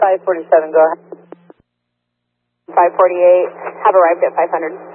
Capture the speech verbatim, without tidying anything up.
five forty-seven, go ahead. five forty-eight, have arrived at five hundred.